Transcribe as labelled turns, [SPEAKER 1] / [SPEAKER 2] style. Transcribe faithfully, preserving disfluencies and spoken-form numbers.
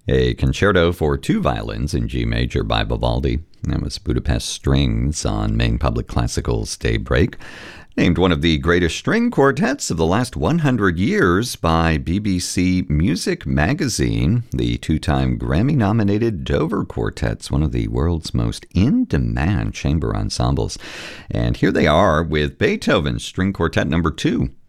[SPEAKER 1] A concerto for two violins in G major by Vivaldi. That was Budapest Strings on Maine Public Classical's Daybreak. Named one of the greatest string quartets of the last one hundred years by B B C Music Magazine. The two-time Grammy-nominated Dover Quartet's one of the world's most in-demand chamber ensembles. And here they are with Beethoven's String Quartet number two